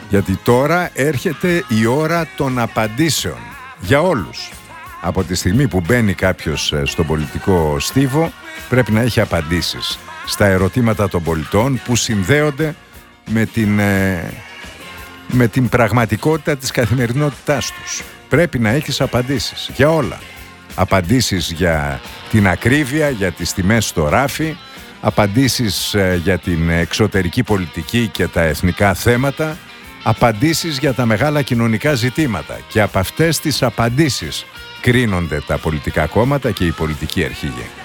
Γιατί τώρα έρχεται η ώρα των απαντήσεων για όλους. Από τη στιγμή που μπαίνει κάποιος στον πολιτικό στίβο, πρέπει να έχει απαντήσεις στα ερωτήματα των πολιτών που συνδέονται με την πραγματικότητα της καθημερινότητάς τους. Πρέπει να έχεις απαντήσεις για όλα. Απαντήσεις για την ακρίβεια, για τις τιμές στο ράφι, απαντήσεις για την εξωτερική πολιτική και τα εθνικά θέματα, απαντήσεις για τα μεγάλα κοινωνικά ζητήματα. Και από αυτές τις απαντήσεις κρίνονται τα πολιτικά κόμματα και οι πολιτικοί αρχηγοί.